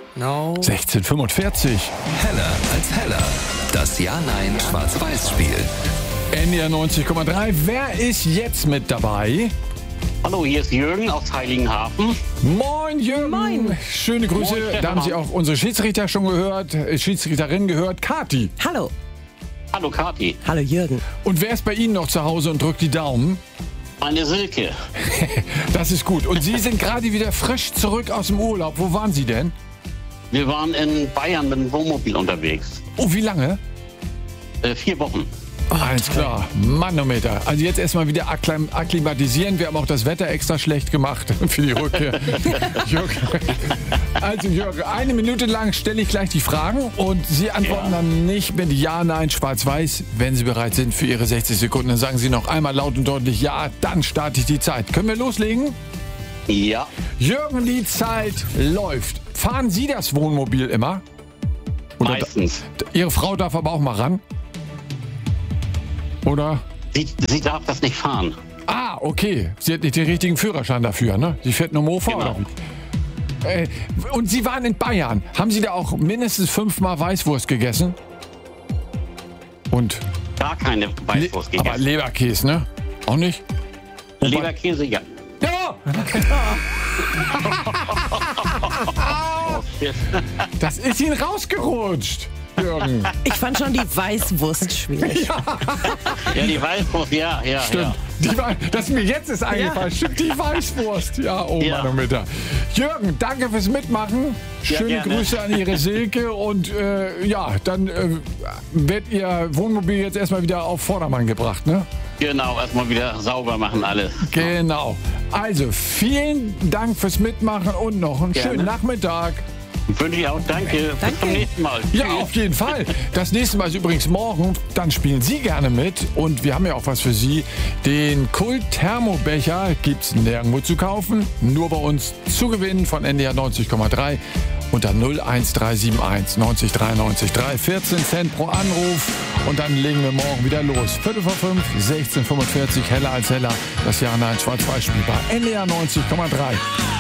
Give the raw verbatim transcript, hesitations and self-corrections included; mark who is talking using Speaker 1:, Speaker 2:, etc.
Speaker 1: No.
Speaker 2: sechzehn Uhr fünfundvierzig.
Speaker 3: Heller als Heller. Das Ja-Nein-Schwarz-Weiß-Spiel.
Speaker 2: N D R neunzig Komma drei. Wer ist jetzt mit dabei?
Speaker 4: Hallo, hier ist Jürgen aus Heiligenhafen.
Speaker 2: Moin Jürgen.
Speaker 1: Moin.
Speaker 2: Schöne Grüße.
Speaker 4: Moin,
Speaker 2: da haben
Speaker 4: Stefan.
Speaker 2: Sie auch unsere Schiedsrichter schon gehört, äh, Schiedsrichterin gehört, Kathi.
Speaker 1: Hallo.
Speaker 4: Hallo, Kathi.
Speaker 1: Hallo Jürgen.
Speaker 2: Und wer ist bei Ihnen noch zu Hause und drückt die Daumen?
Speaker 4: Meine Silke.
Speaker 2: Das ist gut. Und Sie sind gerade wieder frisch zurück aus dem Urlaub. Wo waren Sie denn?
Speaker 4: Wir waren in Bayern mit dem Wohnmobil unterwegs.
Speaker 2: Oh, wie lange?
Speaker 4: Äh, vier Wochen.
Speaker 2: Alles klar, Manometer. Also jetzt erstmal wieder akklim- akklimatisieren. Wir haben auch das Wetter extra schlecht gemacht für die Rückkehr. Jürgen. Also Jürgen, eine Minute lang stelle ich gleich die Fragen und Sie antworten
Speaker 4: Ja.
Speaker 2: dann nicht mit Ja, Nein, Schwarz-Weiß. Wenn Sie bereit sind für Ihre sechzig Sekunden, dann sagen Sie noch einmal laut und deutlich Ja, dann starte ich die Zeit. Können wir loslegen?
Speaker 4: Ja,
Speaker 2: Jürgen, die Zeit läuft. Fahren Sie das Wohnmobil immer? Oder
Speaker 4: meistens.
Speaker 2: da, Ihre Frau darf aber auch mal ran? Oder?
Speaker 4: Sie, sie darf das nicht fahren.
Speaker 2: Ah, okay. Sie hat nicht den richtigen Führerschein dafür, ne? Sie fährt nur Mofa,
Speaker 4: Genau.
Speaker 2: oder wie? Äh, und Sie waren in Bayern. Haben Sie da auch mindestens fünfmal Weißwurst gegessen? Und
Speaker 4: Gar keine
Speaker 2: Le
Speaker 4: Weißwurst
Speaker 2: aber
Speaker 4: gegessen.
Speaker 2: Leberkäse, ne? Auch nicht?
Speaker 4: Leberkäse, ja.
Speaker 2: Ja! Das ist Ihnen rausgerutscht, Jürgen.
Speaker 1: Ich fand schon die Weißwurst schwierig.
Speaker 4: Ja, die Weißwurst, ja, ja,
Speaker 2: Stimmt.
Speaker 4: ja.
Speaker 2: Die Wei- das ist mir jetzt ist eingefallen. Stimmt, die Weißwurst. Ja, oh
Speaker 4: Ja.
Speaker 2: Mann, oh Mittag. Jürgen, danke fürs Mitmachen.
Speaker 4: Ja,
Speaker 2: Schöne
Speaker 4: gerne.
Speaker 2: Grüße an Ihre Silke. Und äh, ja, dann äh, wird Ihr Wohnmobil jetzt erstmal wieder auf Vordermann gebracht, ne?
Speaker 4: Genau, erstmal wieder sauber machen alles.
Speaker 2: Genau. Also, vielen Dank fürs Mitmachen und noch einen
Speaker 4: Gerne.
Speaker 2: schönen Nachmittag.
Speaker 4: Wünsche ich auch. Danke. Bis
Speaker 1: Danke.
Speaker 4: zum nächsten Mal.
Speaker 2: Ja,
Speaker 4: Tschüss.
Speaker 2: auf jeden Fall. Das nächste Mal ist übrigens morgen. Dann spielen Sie gerne mit. Und wir haben ja auch was für Sie. Den Kult-Thermobecher gibt es nirgendwo zu kaufen. Nur bei uns zu gewinnen von N D R neunzig Komma drei unter null eins drei sieben eins neunzig dreiundneunzig drei. vierzehn Cent pro Anruf. Und dann legen wir morgen wieder los. Viertel vor fünf, sechzehn Uhr fünfundvierzig, heller als heller. Das Ja, Nein, Schwarz-Weiß-Spiel bei N D R neunzig Komma drei.